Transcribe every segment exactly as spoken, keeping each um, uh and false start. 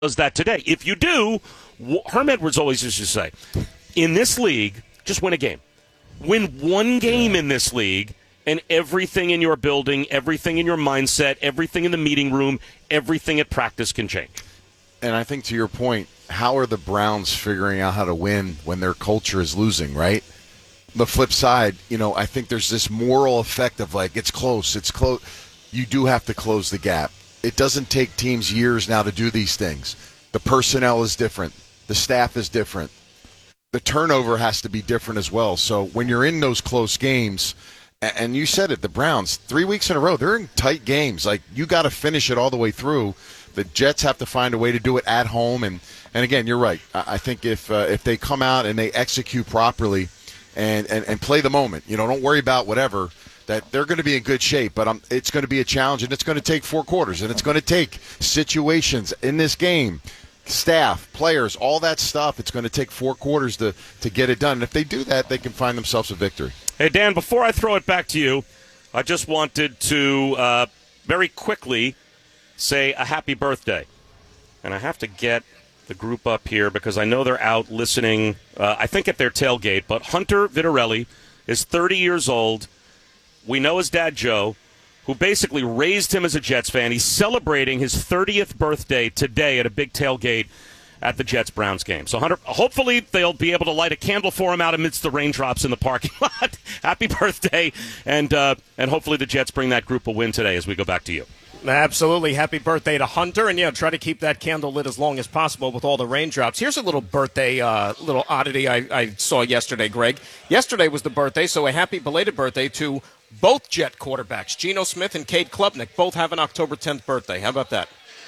does that today. If you do, Herm Edwards always used to say, in this league, just win a game. Win one game in this league, and everything in your building, everything in your mindset, everything in the meeting room, everything at practice can change. And I think to your point, how are the Browns figuring out how to win when their culture is losing, right? The flip side, you know, I think there's this moral effect of like, it's close, it's close. You do have to close the gap. It doesn't take teams years now to do these things. The personnel is different. The staff is different. The turnover has to be different as well. So when you're in those close games, and you said it, the Browns, three weeks in a row, they're in tight games. Like, you got to finish it all the way through. The Jets have to find a way to do it at home. And, and again, you're right. I think if uh, if they come out and they execute properly and, and, and play the moment, you know, don't worry about whatever, that they're going to be in good shape, but um, it's going to be a challenge, and it's going to take four quarters, and it's going to take situations in this game, staff, players, all that stuff. It's going to take four quarters to, to get it done. And if they do that, they can find themselves a victory. Hey, Dan, before I throw it back to you, I just wanted to uh, very quickly say a happy birthday. And I have to get the group up here because I know they're out listening, uh, I think at their tailgate, but Hunter Vitarelli is thirty years old. We know his dad, Joe, who basically raised him as a Jets fan. He's celebrating his thirtieth birthday today at a big tailgate at the Jets-Browns game. So, Hunter, hopefully they'll be able to light a candle for him out amidst the raindrops in the parking lot. Happy birthday, and uh, and hopefully the Jets bring that group a win today as we go back to you. Absolutely. Happy birthday to Hunter. And, yeah, try to keep that candle lit as long as possible with all the raindrops. Here's a little birthday, uh, little oddity I, I saw yesterday, Greg. Yesterday was the birthday, so a happy belated birthday to both Jet quarterbacks, Geno Smith and Cade Klubnik. Both have an October tenth birthday. How about that?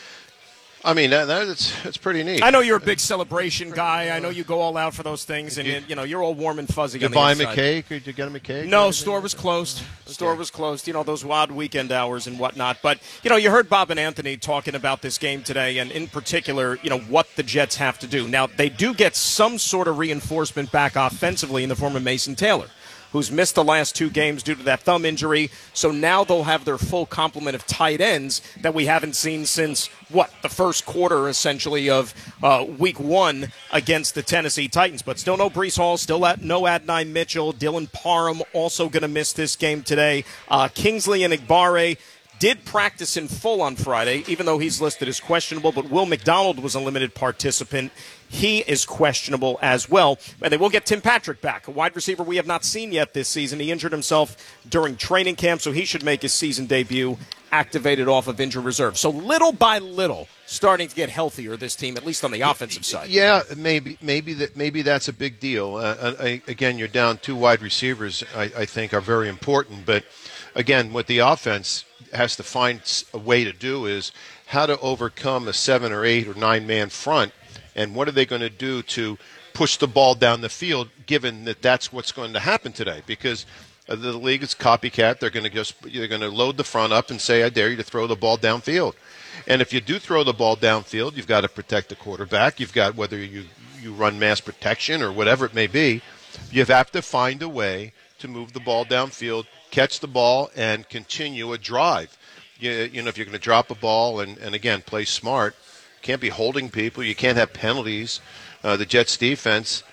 I mean, that, that's that's pretty neat. I know you're a big celebration guy. I know you go all out for those things, and you, you know you're all warm and fuzzy. Did you buy him a cake? Or did you get him a cake? No, store was closed. Okay. Store was closed. You know, those wild weekend hours and whatnot. But you know, you heard Bob and Anthony talking about this game today, and in particular, you know what the Jets have to do. Now, they do get some sort of reinforcement back offensively in the form of Mason Taylor, who's missed the last two games due to that thumb injury. So now they'll have their full complement of tight ends that we haven't seen since, what, the first quarter, essentially, of uh, week one against the Tennessee Titans. But still no Breece Hall, still at no Adonai Mitchell. Dylan Parham also going to miss this game today. Uh, Kingsley and Igbare did practice in full on Friday, even though he's listed as questionable, but Will McDonald was a limited participant. He is questionable as well. And they will get Tim Patrick back, a wide receiver we have not seen yet this season. He injured himself during training camp, so he should make his season debut activated off of injured reserve. So little by little, starting to get healthier, this team, at least on the offensive side. Yeah, maybe maybe that maybe that's a big deal. Uh, I, again, you're down two wide receivers, I, I think, are very important. But, again, what the offense has to find a way to do is how to overcome a seven or eight or nine-man front. And what are they going to do to push the ball down the field, given that that's what's going to happen today? Because the league is copycat. They're going to just they're going to load the front up and say, "I dare you to throw the ball downfield." And if you do throw the ball downfield, you've got to protect the quarterback. You've got whether you you run mass protection or whatever it may be, you have to find a way to move the ball downfield, catch the ball, and continue a drive. You, you know, if you're going to drop a ball and, and again play smart. Can't be holding people. You can't have penalties. Uh, the Jets defense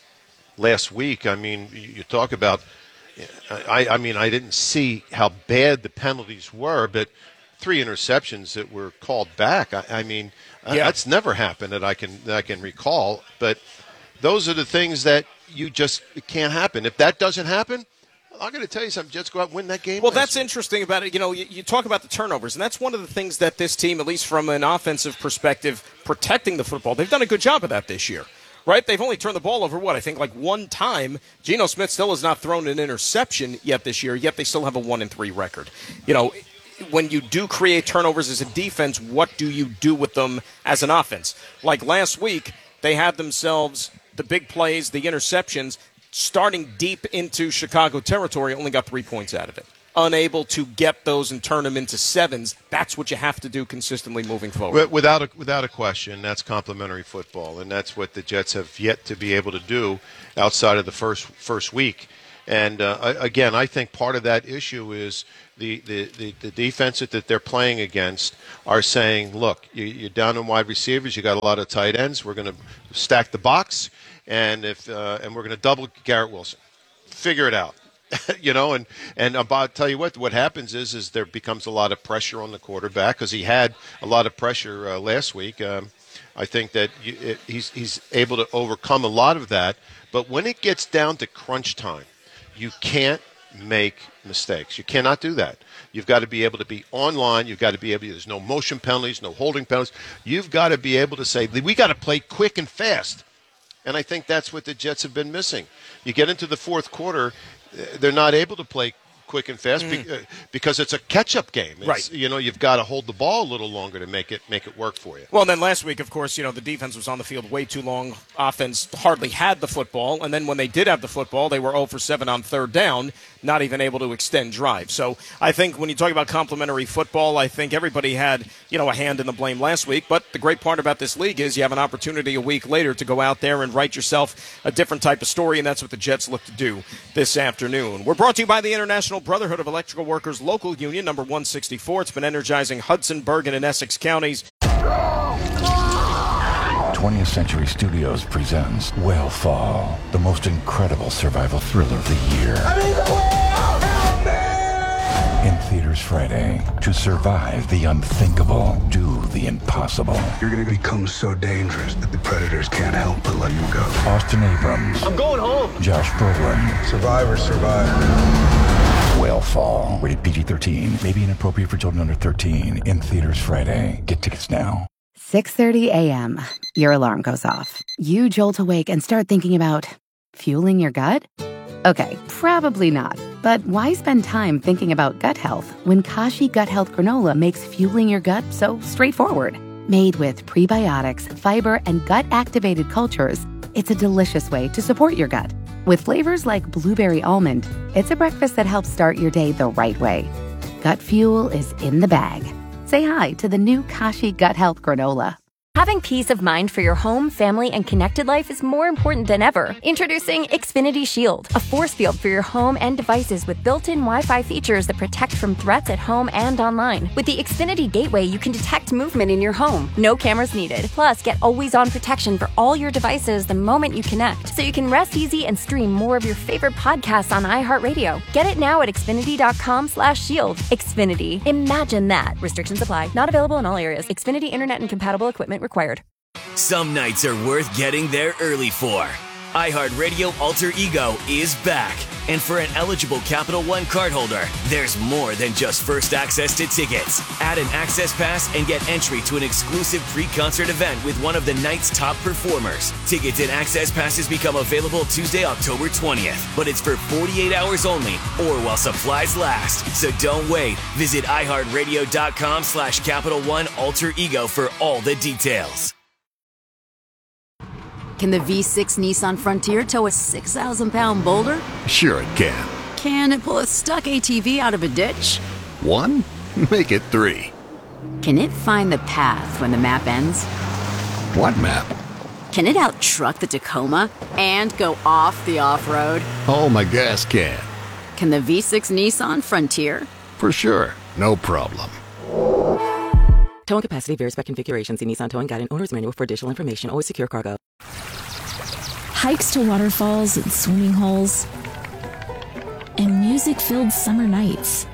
last week, I mean, you talk about, I, I mean, I didn't see how bad the penalties were, but three interceptions that were called back. I, I mean, yeah. That's never happened that I can that I can recall. But those are the things that you just it can't happen. If that doesn't happen, I'm going to tell you something. Jets go out and win that game. Well, that's week. interesting about it. You know, you, you talk about the turnovers, and that's one of the things that this team, at least from an offensive perspective, protecting the football, they've done a good job of that this year, right? They've only turned the ball over, what, I think like one time. Geno Smith still has not thrown an interception yet this year, yet they still have a one and three record. You know, when you do create turnovers as a defense, what do you do with them as an offense? Like last week, they had themselves the big plays, the interceptions, starting deep into Chicago territory, only got three points out of it. Unable to get those and turn them into sevens. That's what you have to do consistently moving forward. Without a, without a question, that's complementary football, and that's what the Jets have yet to be able to do outside of the first first week. And uh, again, I think part of that issue is the, the, the, the defense that they're playing against are saying, look, you, you're down in wide receivers, you got a lot of tight ends, we're going to stack the box, and if uh, and we're going to double Garrett Wilson. Figure it out. You know, and, and I'll tell you what, what happens is is there becomes a lot of pressure on the quarterback because he had a lot of pressure uh, last week. Um, I think that you, it, he's, he's able to overcome a lot of that. But when it gets down to crunch time, you can't make mistakes. You cannot do that. You've got to be able to be online. You've got to be able to, there's no motion penalties, no holding penalties. You've got to be able to say, we got to play quick and fast. And I think that's what the Jets have been missing. You get into the fourth quarter, they're not able to play quick and fast mm. be, uh, because it's a catch-up game. It's, right. You know, you've got to hold the ball a little longer to make it make it work for you. Well, and then last week, of course, you know, the defense was on the field way too long. Offense hardly had the football. And then when they did have the football, they were zero for seven on third down, not even able to extend drives. So I think when you talk about complimentary football, I think everybody had, you know, a hand in the blame last week. But the great part about this league is you have an opportunity a week later to go out there and write yourself a different type of story, and that's what the Jets look to do this afternoon. We're brought to you by the International Brotherhood of Electrical Workers Local Union, number one sixty-four. It's been energizing Hudson, Bergen, and Essex counties. twentieth Century Studios presents Whale the most incredible survival thriller of the year. I need the whale! Help me! In theaters Friday. To survive the unthinkable, do the impossible. You're going to become so dangerous that the predators can't help but let you go. Austin Abrams. I'm going home. Josh Brolin. Survivor, survivor. Whale Rated P G thirteen. May be inappropriate for children under thirteen. In theaters Friday. Get tickets now. six thirty a.m. Your alarm goes off. You jolt awake and start thinking about fueling your gut? Okay, probably not. But why spend time thinking about gut health when Kashi Gut Health Granola makes fueling your gut so straightforward? Made with prebiotics, fiber, and gut-activated cultures, it's a delicious way to support your gut. With flavors like blueberry almond, it's a breakfast that helps start your day the right way. Gut fuel is in the bag. Say hi to the new Kashi Gut Health Granola. Having peace of mind for your home, family, and connected life is more important than ever. Introducing Xfinity Shield, a force field for your home and devices with built-in Wi-Fi features that protect from threats at home and online. With the Xfinity Gateway, you can detect movement in your home. No cameras needed. Plus, get always-on protection for all your devices the moment you connect, so you can rest easy and stream more of your favorite podcasts on iHeartRadio. Get it now at Xfinity.com slash shield. Xfinity. Imagine that. Restrictions apply. Not available in all areas. Xfinity Internet and compatible equipment required. Some nights are worth getting there early for. iHeartRadio Alter Ego is back. And for an eligible Capital One cardholder, there's more than just first access to tickets. Add an access pass and get entry to an exclusive pre-concert event with one of the night's top performers. Tickets and access passes become available Tuesday, October twentieth. But it's for forty-eight hours only or while supplies last. So don't wait. Visit iHeartRadio.com slash Capital One Alter Ego for all the details. Can the V six Nissan Frontier tow a six thousand pound boulder? Sure it can. Can it pull a stuck A T V out of a ditch? One? Make it three. Can it find the path when the map ends? What map? Can it out-truck the Tacoma and go off the off-road? Oh, my gas can. Can the V six Nissan Frontier? For sure. No problem. Towing capacity varies by configuration. See Nissan Towing Guide and Owner's Manual for additional information. Always secure cargo. Hikes to waterfalls and swimming holes. And music-filled summer nights.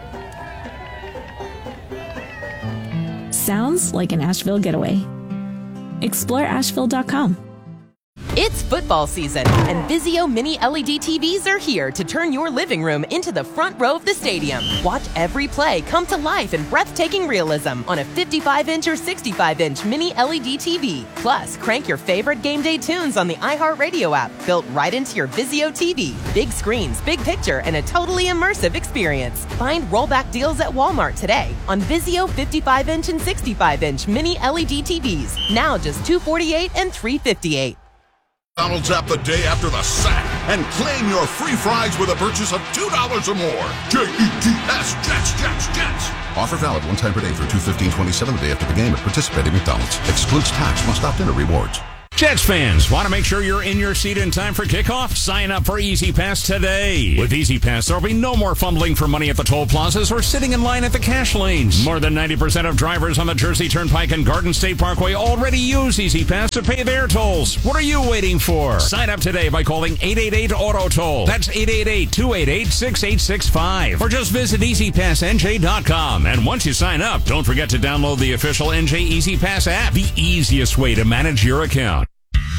Sounds like an Asheville getaway. Explore Asheville dot com. It's football season, and Vizio Mini L E D T Vs are here to turn your living room into the front row of the stadium. Watch every play come to life in breathtaking realism on a fifty-five inch or sixty-five inch Mini L E D T V. Plus, crank your favorite game day tunes on the iHeartRadio app, built right into your Vizio T V. Big screens, big picture, and a totally immersive experience. Find rollback deals at Walmart today on Vizio fifty-five inch and sixty-five inch Mini L E D T Vs. Now just two hundred forty-eight dollars and three hundred fifty-eight dollars. McDonald's app the day after the sack and claim your free fries with a purchase of two dollars or more. J E T S, Jets, Jets, Jets. Offer valid one time per day through two fifteen twenty-seven the day after the game at participating McDonald's. Excludes tax. Must opt into rewards. Jets fans, want to make sure you're in your seat in time for kickoff? Sign up for Easy Pass today. With Easy Pass, there will be no more fumbling for money at the toll plazas or sitting in line at the cash lanes. More than ninety percent of drivers on the Jersey Turnpike and Garden State Parkway already use Easy Pass to pay their tolls. What are you waiting for? Sign up today by calling eight eight eight auto toll. That's eight eight eight, two eight eight, six eight six five. Or just visit easy pass n j dot com. And once you sign up, don't forget to download the official N J Easy Pass app, the easiest way to manage your account.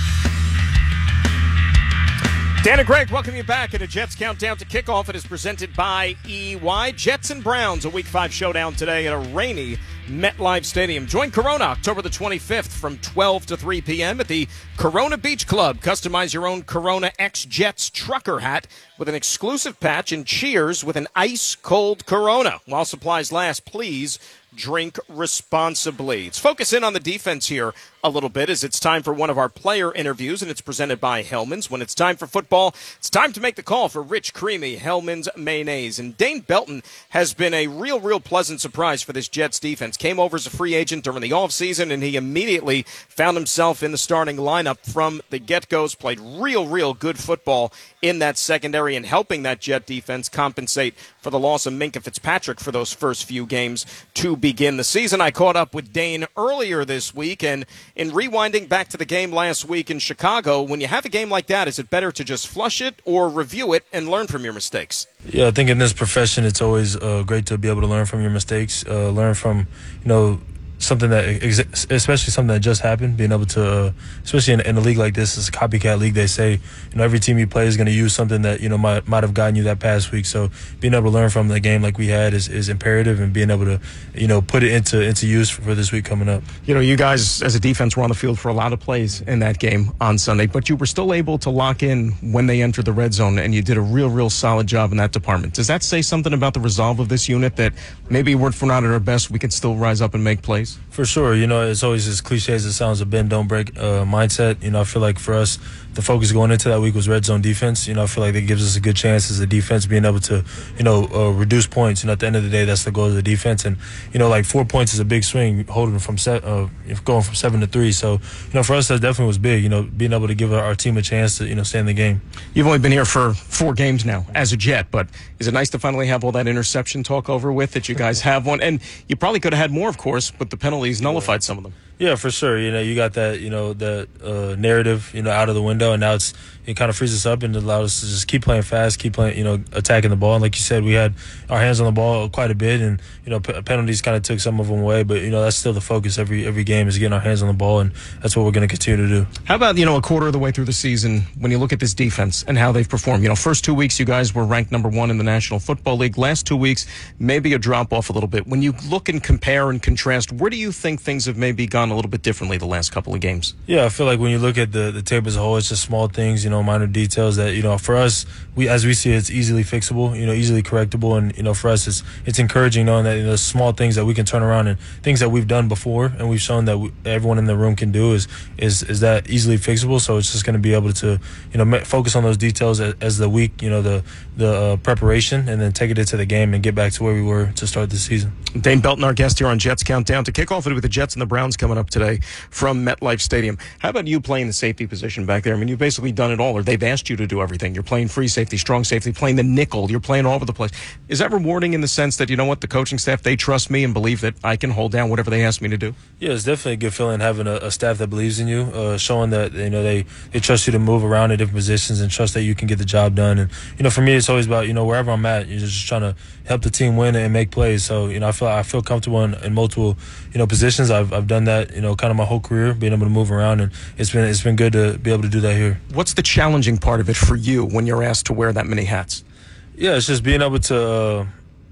Dan and Greg, welcome you back at a Jets Countdown to Kickoff. It is presented by E Y. Jets and Browns, a Week five showdown today at a rainy MetLife Stadium. Join Corona October the twenty-fifth from twelve to three p.m. at the Corona Beach Club. Customize your own Corona X Jets trucker hat with an exclusive patch and cheers with an ice-cold Corona. While supplies last, please drink responsibly. Let's focus in on the defense here a little bit as it's time for one of our player interviews, and it's presented by Hellman's. When it's time for football, it's time to make the call for rich, creamy Hellman's mayonnaise. And Dane Belton has been a real, real pleasant surprise for this Jets defense. Came over as a free agent during the offseason, and he immediately found himself in the starting lineup from the get-goes, played real, real good football in that secondary and helping that Jet defense compensate for the loss of Minkah Fitzpatrick for those first few games to begin the season. I caught up with Dane earlier this week, and in rewinding back to the game last week in Chicago, when you have a game like that, is it better to just flush it or review it and learn from your mistakes? Yeah, I think in this profession, it's always uh, great to be able to learn from your mistakes, uh, learn from, you know, something that, especially something that just happened, being able to, uh, especially in, in a league like this, it's a copycat league. They say, you know, every team you play is going to use something that, you know, might might have gotten you that past week. So being able to learn from the game like we had is, is imperative, and being able to, you know, put it into into use for, for this week coming up. You know, you guys as a defense were on the field for a lot of plays in that game on Sunday, but you were still able to lock in when they entered the red zone, and you did a real, real solid job in that department. Does that say something about the resolve of this unit, that maybe if we're not at our best, we can still rise up and make plays? For sure. You know, it's always as cliche as it sounds, a bend, don't break uh, mindset. You know, I feel like for us, the focus going into that week was red zone defense. You know, I feel like that gives us a good chance as a defense being able to, you know, uh, reduce points. You know, at the end of the day, that's the goal of the defense. And, you know, like four points is a big swing, holding from set, uh, going from seven to three. So, you know, for us, that definitely was big, you know, being able to give our, our team a chance to, you know, stay in the game. You've only been here for four games now as a Jet, but is it nice to finally have all that interception talk over with, that you guys have one? And you probably could have had more, of course, but the penalties nullified some of them. Yeah, for sure. You know, you got that, you know, that uh, narrative, you know, out of the window, and now it's it kind of frees us up and allows us to just keep playing fast, keep playing, you know, attacking the ball. And like you said, we had our hands on the ball quite a bit, and you know, p- penalties kind of took some of them away. But you know, that's still the focus every every game, is getting our hands on the ball, and that's what we're going to continue to do. How about, you know, a quarter of the way through the season, when you look at this defense and how they've performed? You know, first two weeks you guys were ranked number one in the National Football League. Last two weeks, maybe a drop off a little bit. When you look and compare and contrast, where do you think things have maybe gone a little bit differently the last couple of games? Yeah, I feel like when you look at the the tape as a whole, it's just small things, you know, minor details that, you know, for us, we as we see it, it's easily fixable, you know, easily correctable. And, you know, for us, it's it's encouraging knowing that, you know, small things that we can turn around, and things that we've done before and we've shown that we, everyone in the room can do is is is that easily fixable. So it's just going to be able to, you know, focus on those details as, as the week, you know, the the uh, preparation, and then take it into the game and get back to where we were to start the season. Dane Belton, our guest here on Jets Countdown to Kickoff, with the Jets and the Browns coming up today from MetLife Stadium. How about you playing the safety position back there? I mean, you've basically done it all, or they've asked you to do everything. You're playing free safety, strong safety, playing the nickel. You're playing all over the place. Is that rewarding in the sense that, you know what, the coaching staff, they trust me and believe that I can hold down whatever they ask me to do? Yeah, it's definitely a good feeling having a, a staff that believes in you, uh, showing that, you know, they, they trust you to move around in different positions and trust that you can get the job done. And, you know, for me, it's always about, you know, wherever I'm at, you're just trying to help the team win and make plays. So, you know, I feel I feel comfortable in, in multiple, you know, positions. I've I've done that, you know, kind of my whole career, being able to move around, and it's been it's been good to be able to do that here. What's the challenging part of it for you when you're asked to wear that many hats? Yeah, it's just being able to, uh,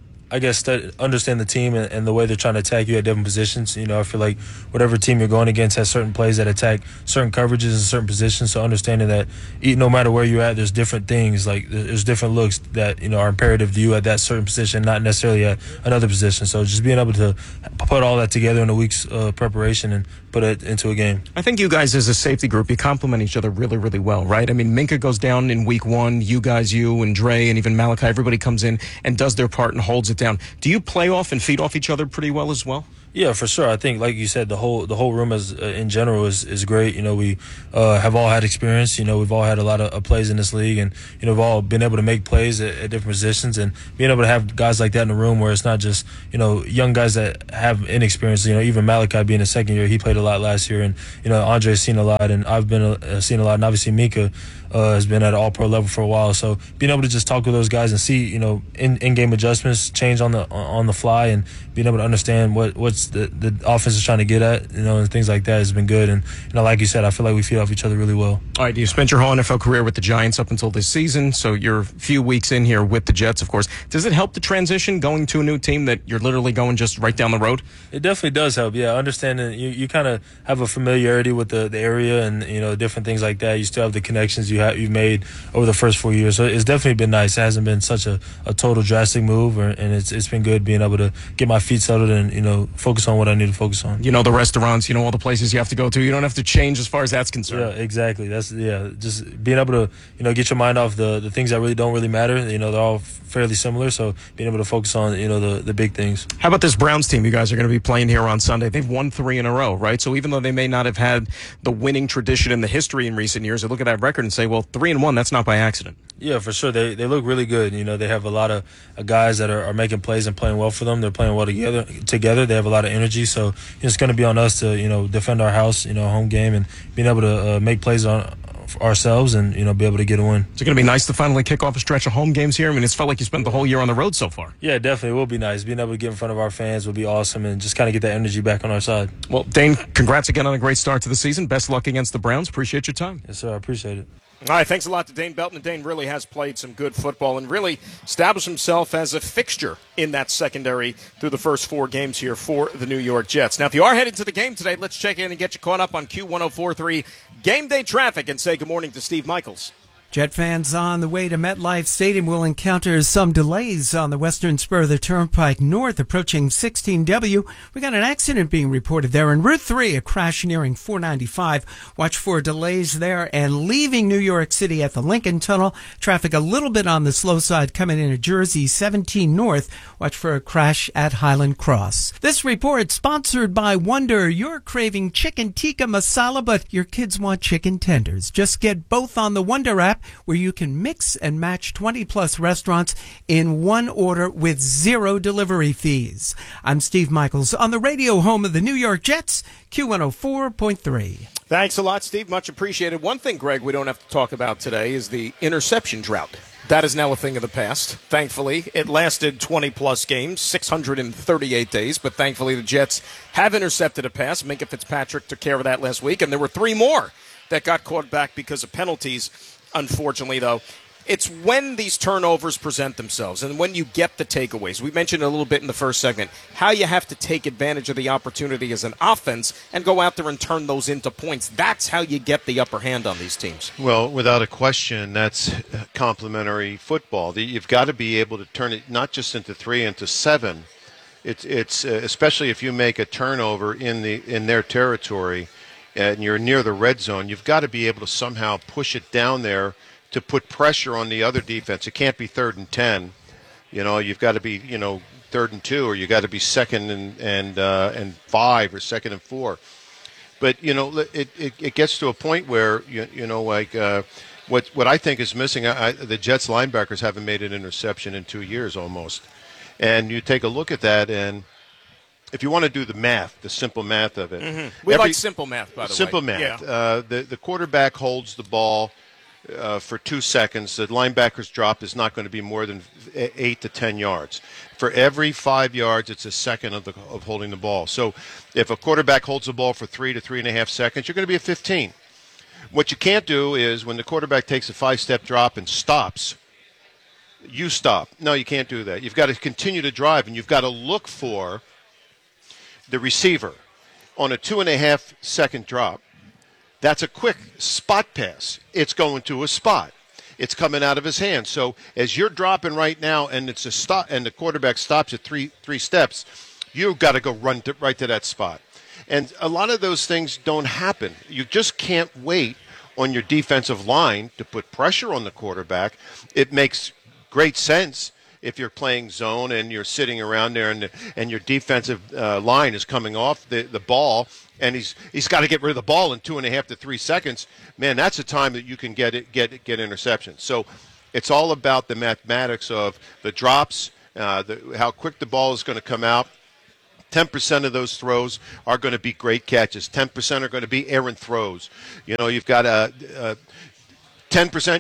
I guess, st- understand the team and, and the way they're trying to attack you at different positions. You know, I feel like whatever team you're going against has certain plays that attack certain coverages in certain positions. So understanding that no matter where you're at, there's different things, like there's different looks that, you know, are imperative to you at that certain position, not necessarily at another position. So just being able to put all that together in a week's uh, preparation and put it into a game. I think you guys as a safety group, you complement each other really, really well, right? I mean, Minkah goes down in week one, you guys, you and Dre and even Malachi, everybody comes in and does their part and holds it down. Do you play off and feed off each other pretty well as well? Yeah, for sure. I think, like you said, the whole the whole room as uh, in general is, is great. You know, we uh, have all had experience. You know, we've all had a lot of uh, plays in this league, and you know, we've all been able to make plays at, at different positions, and being able to have guys like that in the room where it's not just you know young guys that have inexperience. You know, even Malachi being a second year, he played a lot last year, and you know, Andre's seen a lot, and I've been uh, seen a lot, and obviously Mika uh, has been at an All-Pro level for a while. So being able to just talk with those guys and see you know in in-game adjustments change on the on the fly, and being able to understand what what's the the offense is trying to get at, you know, and things like that has been good. And you know, like you said, I feel like we feed off each other really well. All right, you spent your whole N F L career with the Giants up until this season, so you're a few weeks in here with the Jets, of course. Does it help the transition going to a new team that you're literally going just right down the road? It definitely does help. Yeah, understanding you, you kind of have a familiarity with the, the area and you know different things like that. You still have the connections you have you've made over the first four years, so it's definitely been nice. It hasn't been such a, a total drastic move, or, and it's it's been good being able to get my feet settled and you know focus on what I need to focus on. You know the restaurants, you know all the places you have to go to. You don't have to change as far as that's concerned. Yeah, exactly. That's yeah, just being able to you know get your mind off the, the things that really don't really matter. You know they're all fairly similar, so being able to focus on you know the, the big things. How about this Browns team you guys are going to be playing here on Sunday? They've won three in a row, right? So even though they may not have had the winning tradition in the history in recent years, they look at that record and say, well, three and one, that's not by accident. Yeah, for sure. They they look really good. You know, they have a lot of uh, guys that are, are making plays and playing well for them. They're playing well together. Together, they have a lot of energy. So you know, it's going to be on us to you know defend our house, you know, home game, and being able to uh, make plays on ourselves and you know be able to get a win. It's going to be nice to finally kick off a stretch of home games here. I mean, it's felt like you spent the whole year on the road so far. Yeah, definitely. It will be nice. Being able to get in front of our fans will be awesome, and just kind of get that energy back on our side. Well, Dane, congrats again on a great start to the season. Best luck against the Browns. Appreciate your time. Yes, sir. I appreciate it. All right, thanks a lot to Dane Belton. Dane really has played some good football and really established himself as a fixture in that secondary through the first four games here for the New York Jets. Now, if you are headed to the game today, let's check in and get you caught up on Q one oh four point three Game Day Traffic and say good morning to Steve Michaels. Jet fans on the way to MetLife Stadium will encounter some delays on the western spur of the Turnpike North approaching sixteen W. We got an accident being reported there on Route three, a crash nearing four ninety-five. Watch for delays there and leaving New York City at the Lincoln Tunnel. Traffic a little bit on the slow side coming into Jersey seventeen North. Watch for a crash at Highland Cross. This report sponsored by Wonder. You're craving chicken tikka masala, but your kids want chicken tenders. Just get both on the Wonder app, where you can mix and match twenty plus restaurants in one order with zero delivery fees. I'm Steve Michaels on the radio home of the New York Jets, Q one oh four point three. Thanks a lot, Steve. Much appreciated. One thing, Greg, we don't have to talk about today is the interception drought. That is now a thing of the past, thankfully. It lasted twenty plus games, six hundred thirty-eight days, but thankfully the Jets have intercepted a pass. Minkah Fitzpatrick took care of that last week, and there were three more that got caught back because of penalties. Unfortunately, though, it's when these turnovers present themselves and when you get the takeaways. We mentioned a little bit in the first segment how you have to take advantage of the opportunity as an offense and go out there and turn those into points. That's how you get the upper hand on these teams. Well, without a question, that's complementary football. You've got to be able to turn it not just into three, into seven. It's, it's uh, especially if you make a turnover in the in their territory and you're near the red zone, you've got to be able to somehow push it down there to put pressure on the other defense. It can't be third and ten. You know, you've got to be, you know, third and two, or you got to be second and and uh, and five, or second and four. But you know, it it, it gets to a point where you you know like uh, what what I think is missing. I, the Jets linebackers haven't made an interception in two years almost, and you take a look at that and. If you want to do the math, the simple math of it. Mm-hmm. We every, like simple math, by the simple way. Simple math. Yeah. Uh, the, the quarterback holds the ball uh, for two seconds. The linebacker's drop is not going to be more than eight to ten yards. For every five yards, it's a second of, the, of holding the ball. So if a quarterback holds the ball for three to three and a half seconds, you're going to be at fifteen. What you can't do is when the quarterback takes a five-step drop and stops, you stop. No, you can't do that. You've got to continue to drive, and you've got to look for the receiver on a two and a half second drop. That's a quick spot pass. It's going to a spot. It's coming out of his hand. So as you're dropping right now, and it's a stop, and the quarterback stops at three three steps, you've got to go run to, right to that spot. And a lot of those things don't happen. You just can't wait on your defensive line to put pressure on the quarterback. It makes great sense if you're playing zone and you're sitting around there and and your defensive uh, line is coming off the, the ball and he's he's got to get rid of the ball in two and a half to three seconds, man, that's a time that you can get it, get get interceptions. So it's all about the mathematics of the drops, uh, the, how quick the ball is going to come out. ten percent of those throws are going to be great catches. ten percent are going to be errant throws. You know, you've got a, a ten percent.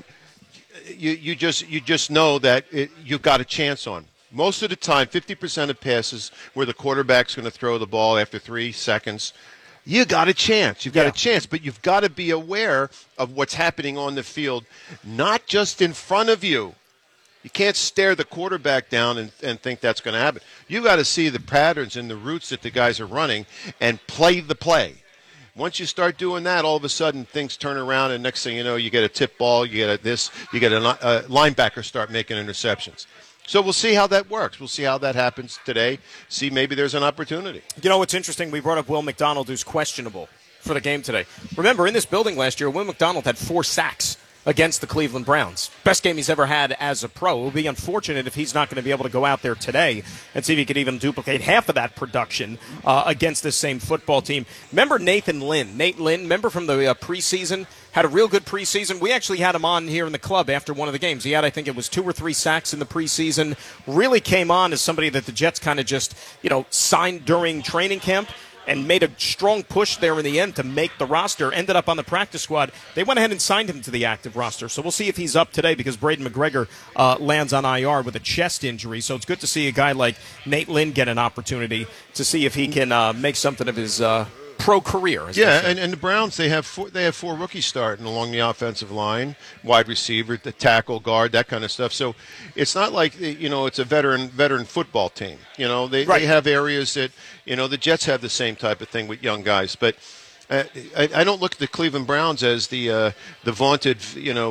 You you just you just know that it, you've got a chance on. Most of the time, fifty percent of passes where the quarterback's going to throw the ball after three seconds, you got a chance. You've got yeah. a chance, but you've got to be aware of what's happening on the field, not just in front of you. You can't stare the quarterback down and, and think that's going to happen. You got to see the patterns and the routes that the guys are running and play the play. Once you start doing that, all of a sudden things turn around, and next thing you know, you get a tip ball, you get a this, you get a, a linebacker start making interceptions. So we'll see how that works. We'll see how that happens today. See, maybe there's an opportunity. You know what's interesting? We brought up Will McDonald, who's questionable for the game today. Remember, in this building last year, Will McDonald had four sacks against the Cleveland Browns. Best game he's ever had as a pro. It would be unfortunate if he's not going to be able to go out there today and see if he could even duplicate half of that production uh, against this same football team. Remember Nathan Lynn? Nate Lynn, remember from the uh, preseason? Had a real good preseason. We actually had him on here in the club after one of the games. He had, I think it was two or three sacks in the preseason. Really came on as somebody that the Jets kind of just, you know, signed during training camp and made a strong push there in the end to make the roster. Ended up on the practice squad. They went ahead and signed him to the active roster. So we'll see if he's up today because Braden McGregor uh, lands on I R with a chest injury. So it's good to see a guy like Nate Lynn get an opportunity to see if he can uh, make something of his uh, pro career. Yeah, and, and the Browns, they have four, they have four rookies starting along the offensive line, wide receiver, the tackle, guard, that kind of stuff. So it's not like, you know, it's a veteran veteran football team. You know, they, right. they have areas that, you know, the Jets have the same type of thing with young guys. But uh, I, I don't look at the Cleveland Browns as the uh, the vaunted, you know,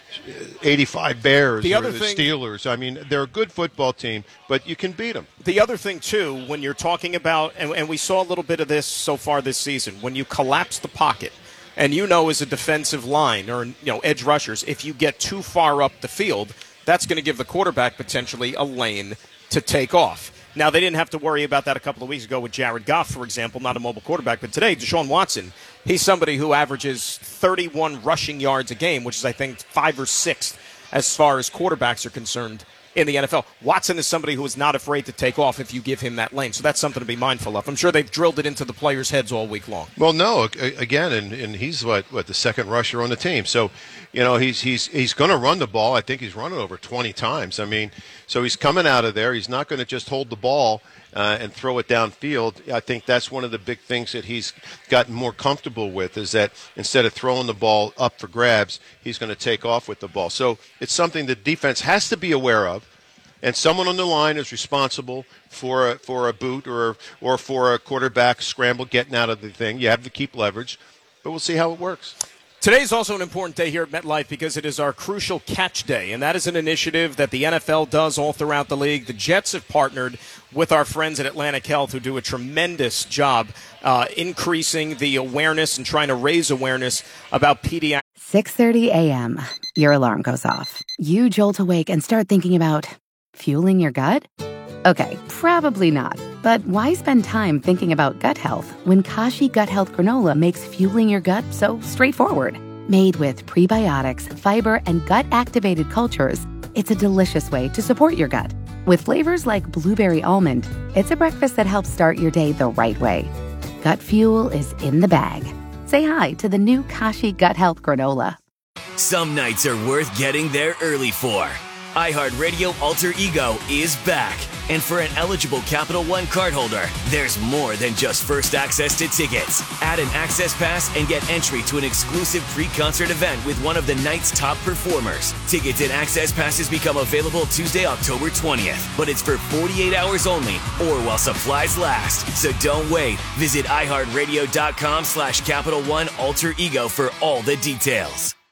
eighty-five Bears the or other the thing, Steelers. I mean, they're a good football team, but you can beat them. The other thing, too, when you're talking about, and, and we saw a little bit of this so far this season, when you collapse the pocket, and you know as a defensive line or, you know, edge rushers, if you get too far up the field, that's going to give the quarterback potentially a lane to take off. Now, they didn't have to worry about that a couple of weeks ago with Jared Goff, for example, not a mobile quarterback. But today, Deshaun Watson, he's somebody who averages thirty-one rushing yards a game, which is, I think, five or sixth as far as quarterbacks are concerned in the N F L. Watson is somebody who is not afraid to take off if you give him that lane. So that's something to be mindful of. I'm sure they've drilled it into the players' heads all week long. Well, no, again, and, and he's what, what the second rusher on the team. So, you know, he's he's he's going to run the ball. I think he's running over twenty times. I mean, so he's coming out of there. He's not going to just hold the ball uh, and throw it downfield. I think that's one of the big things that he's gotten more comfortable with is that instead of throwing the ball up for grabs, he's going to take off with the ball. So it's something the defense has to be aware of. And someone on the line is responsible for a, for a boot or or for a quarterback scramble getting out of the thing. You have to keep leverage, but we'll see how it works. Today's also an important day here at MetLife because it is our Crucial Catch Day, and that is an initiative that the N F L does all throughout the league. The Jets have partnered with our friends at Atlantic Health who do a tremendous job uh, increasing the awareness and trying to raise awareness about pediatrics. six thirty a.m. Your alarm goes off. You jolt awake and start thinking about fueling your gut? Okay, probably not. But why spend time thinking about gut health when Kashi Gut Health Granola makes fueling your gut so straightforward? Made with prebiotics, fiber, and gut-activated cultures, it's a delicious way to support your gut. With flavors like blueberry almond, it's a breakfast that helps start your day the right way. Gut fuel is in the bag. Say hi to the new Kashi Gut Health Granola. Some nights are worth getting there early for. iHeartRadio Alter Ego is back. And for an eligible Capital One cardholder, there's more than just first access to tickets. Add an access pass and get entry to an exclusive pre-concert event with one of the night's top performers. Tickets and access passes become available Tuesday, October twentieth. But it's for forty-eight hours only or while supplies last. So don't wait. Visit iHeartRadio.com slash Capital One Alter Ego for all the details.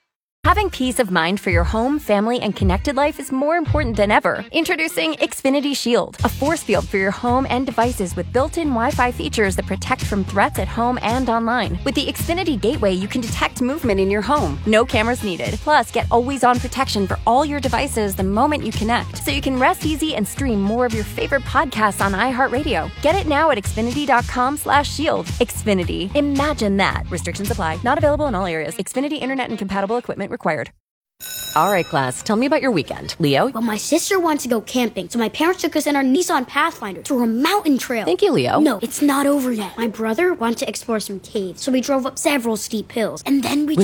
Having peace of mind for your home, family, and connected life is more important than ever. Introducing Xfinity Shield, a force field for your home and devices with built-in Wi-Fi features that protect from threats at home and online. With the Xfinity Gateway, you can detect movement in your home. No cameras needed. Plus, get always-on protection for all your devices the moment you connect, so you can rest easy and stream more of your favorite podcasts on iHeartRadio. Get it now at Xfinity.com slash shield. Xfinity. Imagine that. Restrictions apply. Not available in all areas. Xfinity Internet and compatible equipment required. All right, class, tell me about your weekend. Leo? Well, my sister wants to go camping, so my parents took us in our Nissan Pathfinder through a mountain trail. Thank you, Leo. No, it's not over yet. My brother wanted to explore some caves, so we drove up several steep hills, and then we... With